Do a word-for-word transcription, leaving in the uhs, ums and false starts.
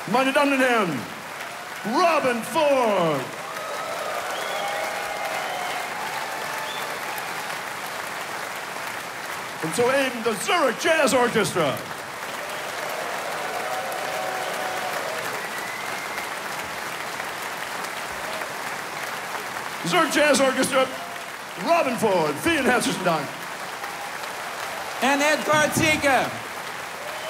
Meine Damen und Herren, Robben Ford. Und soeben das Zurich Jazz Orchestra. Zurich Jazz Orchestra, Robben Ford. Vielen herzlichen Dank. En Edgar Tieke.